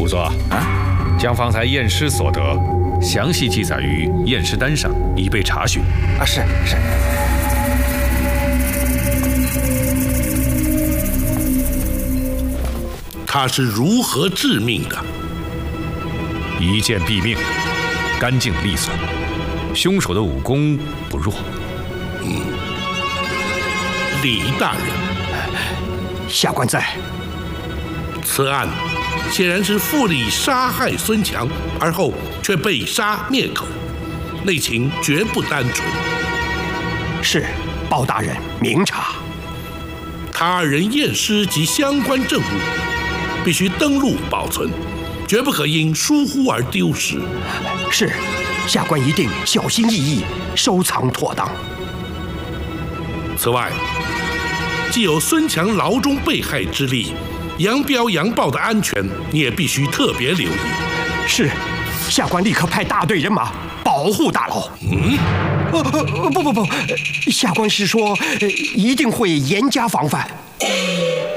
仵作将方才验尸所得详细记载于验尸单上，以备查询。 是。 他是如何致命的？ 一剑毙命，干净利索，凶手的武功不弱。 李大人， 下官在。 此案显然是傅李杀害孙强，而后却被杀灭口，内情绝不单纯。 是，包大人明察。 他二人验尸及相关证物，必须登录保存，绝不可因疏忽而丢失。 是，下官一定小心翼翼，收藏妥当。 此外，既有孙强牢中被害之例，杨彪、杨豹的安全，你也必须特别留意。 是，下官立刻派大队人马保护大牢。不，下官是说，一定会严加防范。